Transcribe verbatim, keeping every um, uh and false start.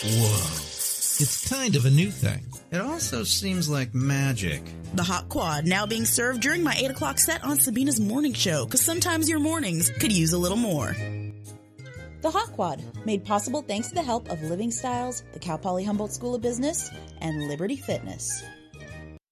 Whoa. It's kind of a new thing. It also seems like magic. The Hot Quad, now being served during my eight o'clock set on Sabina's morning show, because sometimes your mornings could use a little more. The Hot Quad, made possible thanks to the help of Living Styles, the Cal Poly Humboldt School of Business, and Liberty Fitness.